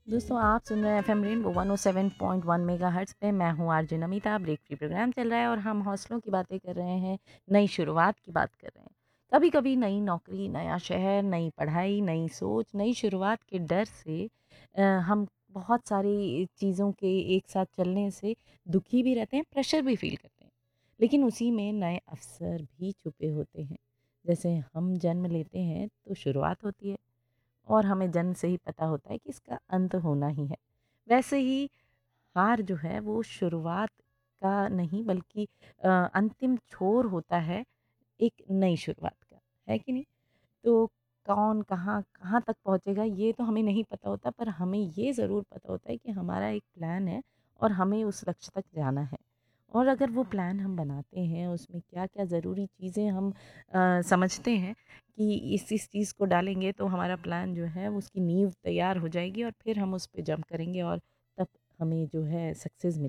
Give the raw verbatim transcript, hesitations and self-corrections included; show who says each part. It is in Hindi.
Speaker 1: दोस्तों आप सुन रहे हैं FM rainbow one O seven point one megahertz पे। मैं हूँ RJ Namita. Break free programme चल रहा है और हम हौसलों की बातें कर रहे हैं, नई शुरुआत की बात कर रहे हैं। कभी कभी नई नौकरी, नया शहर, नई पढ़ाई, नई सोच, नई शुरुआत के डर से अ, हम बहुत सारी चीज़ों के एक साथ चलने से दुखी भी रहते हैं, प्रेशर भी फील करते हैं। लेकिन उसी में नए अवसर भी छुपे होते हैं। जैसे हम जन्म लेते हैं तो शुरुआत होती है और हमें जन्म से ही पता होता है कि इसका अंत होना ही है। वैसे ही हार जो है वो शुरुआत का नहीं बल्कि अ, अंतिम छोर होता है एक नई शुरुआत का, है कि नहीं? तो कौन कहाँ कहाँ तक पहुँचेगा ये तो हमें नहीं पता होता, पर हमें ये ज़रूर पता होता है कि हमारा एक प्लान है और हमें उस लक्ष्य तक जाना है। और अगर वो प्लान हम बनाते हैं, उसमें क्या-क्या ज़रूरी चीज़ें हम अ, समझते हैं कि इस इस चीज़ को डालेंगे तो हमारा प्लान जो है वो उसकी नींव तैयार हो जाएगी और फिर हम उस पे जंप करेंगे और तब हमें जो है सक्सेस मिल